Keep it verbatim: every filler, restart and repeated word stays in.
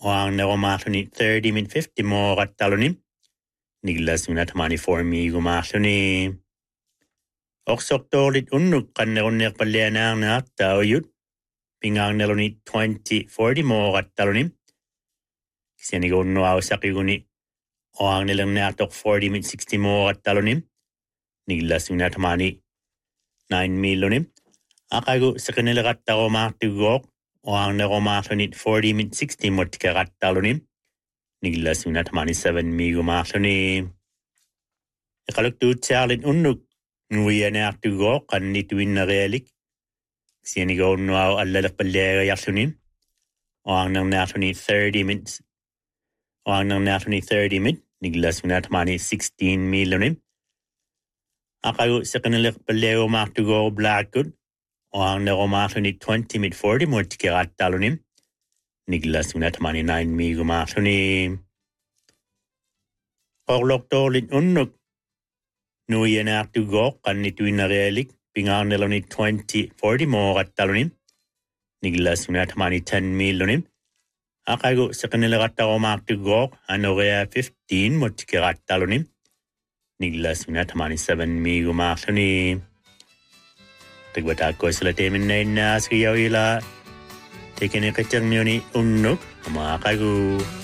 Oang na romahluni thirty min fifty mo rattalonim. Niglas minat mani four mi gumahluni. Oksoktolit unnuk kannerunner pallianaang naatta oyut. Pingang neloni twenty forty mo rattalonim. Sianigo unno ausakiguni. Oang nilang naatok forty min sixty mo rattalonim. Niglas minat mani nine milonim. Akago sa kanila rattaro mahtugok. Oang na romahluni forty min sixty mo tika rattalonim. Niglas minat mani seven mi gumahluni. Ikaluktu tsalit unnuk. Nuya na aktugok kanituin na realik. Sianigo unno au allalak pallega yasunin. Oang nang nahluni thirty minutes. Oang nang nahluni thirty min. Niglas minat mani sixteen milonim. Akago sa kanila pallega mahtugok blackgood. Oang na romahluni twenty min forty mo tika rattalonim. Niglas minat mani nine mi gumahluni. Korloktolit unnuk. Nuya na aktugok kanituin na realik. Pingang neloni twenty forty mo rattalonim. Niglas minat mani ten milonim. Akago sa kanila rattaro maktugok anorea fifteen mo tika rattalonim. Niglas minat mani seven mi gumahluni. Tagbatako sila temin na ina sa kiyaw ila. Tekin ikachang niyo ni unnuk. Mga kago.